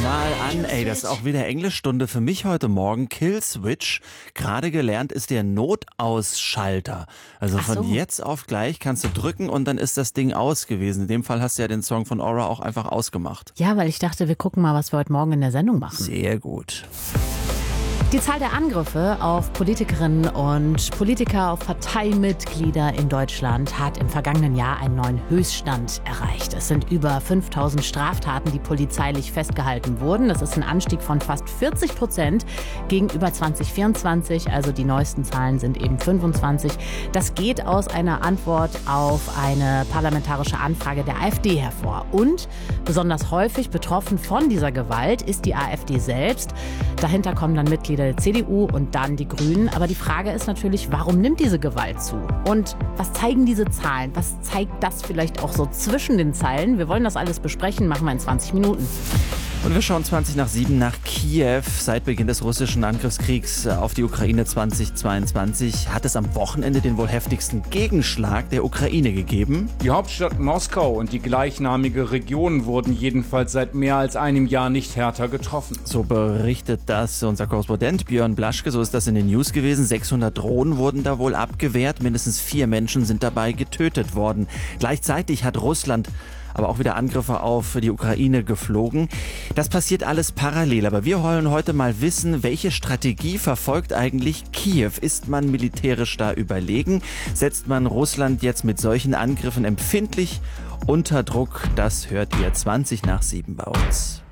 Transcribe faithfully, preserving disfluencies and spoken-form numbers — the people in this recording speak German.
Mal an, ey, das ist auch wieder Englischstunde für mich heute Morgen. Kill Switch. Gerade gelernt ist der Notausschalter. Also Ach so. von jetzt auf gleich kannst du drücken und dann ist das Ding aus gewesen. In dem Fall hast du ja den Song von Aura auch einfach ausgemacht. Ja, weil ich dachte, wir gucken mal, was wir heute Morgen in der Sendung machen. Sehr gut. Die Zahl der Angriffe auf Politikerinnen und Politiker, auf Parteimitglieder in Deutschland hat im vergangenen Jahr einen neuen Höchststand erreicht. Es sind über fünftausend Straftaten, die polizeilich festgehalten wurden. Das ist ein Anstieg von fast vierzig Prozent gegenüber zwanzig vierundzwanzig. Also die neuesten Zahlen sind eben fünfundzwanzig. Das geht aus einer Antwort auf eine parlamentarische Anfrage der AfD hervor. Und besonders häufig betroffen von dieser Gewalt ist die AfD selbst. Dahinter kommen dann Mitglieder der C D U und dann die Grünen. Aber die Frage ist natürlich, warum nimmt diese Gewalt zu? Und was zeigen diese Zahlen? Was zeigt das vielleicht auch so zwischen den Zeilen? Wir wollen das alles besprechen, machen wir in zwanzig Minuten. Und wir schauen zwanzig nach sieben nach Kiew. Seit Beginn des russischen Angriffskriegs auf die Ukraine zweitausendzweiundzwanzig hat es am Wochenende den wohl heftigsten Gegenschlag der Ukraine gegeben. Die Hauptstadt Moskau und die gleichnamige Region wurden jedenfalls seit mehr als einem Jahr nicht härter getroffen. So berichtet das unser Korrespondent Björn Blaschke. So ist das in den News gewesen. sechshundert Drohnen wurden da wohl abgewehrt. Mindestens vier Menschen sind dabei getötet worden. Gleichzeitig hat Russland aber auch wieder Angriffe auf die Ukraine geflogen. Das passiert alles parallel. Aber wir wollen heute mal wissen, welche Strategie verfolgt eigentlich Kiew? Ist man militärisch da überlegen? Setzt man Russland jetzt mit solchen Angriffen empfindlich unter Druck? Das hört ihr zwanzig nach sieben bei uns.